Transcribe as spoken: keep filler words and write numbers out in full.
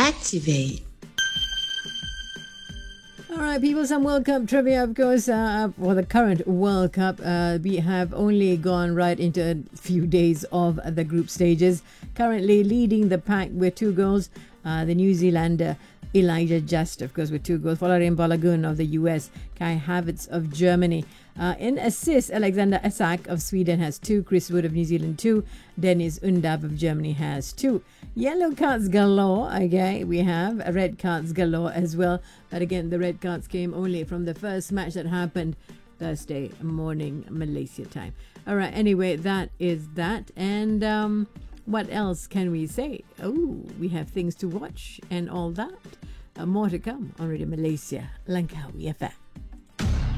Activate. All right, people, some World Cup trivia, of course. Uh, for the current World Cup, uh, we have only gone right into a few days of the group stages. Currently leading the pack with two goals, uh, the New Zealander Elijah Just, of course, with two goals. Folarin Balogun of the U S, Kai Havertz of Germany. Uh, in assists, Alexander Isak of Sweden has two, Chris Wood of New Zealand two, Dennis Undab of Germany has two. Yellow cards galore, okay, we have red cards galore as well. But again, the red cards came only from the first match that happened Thursday morning, Malaysia time. All right, anyway, that is that. And um, what else can we say? Oh, we have things to watch and all that. Uh, more to come on Radio Malaysia, Langkawi F M.